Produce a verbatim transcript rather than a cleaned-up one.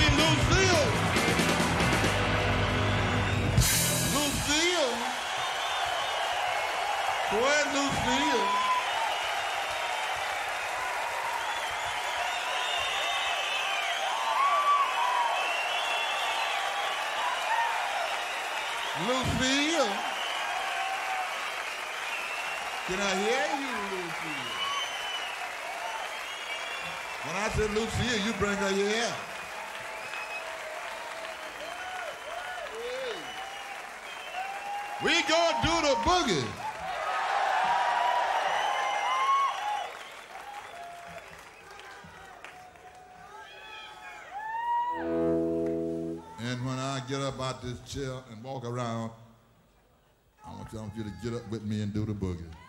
me Lucille. Lucille. Where's Lucille? Lucille. Can I hear you, Lucille? When I said Lucille, you bring her here. Hey. We gonna do the boogie. And when I get up out this chair and walk around, I want you to get up with me and do the boogie.